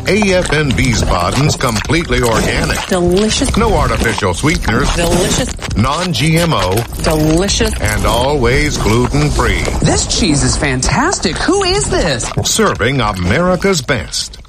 AFN Wiesbaden's completely organic. Delicious. No artificial sweeteners. Delicious. Non-GMO. Delicious. And always gluten-free. This cheese is fantastic. Who is this? Serving America's best.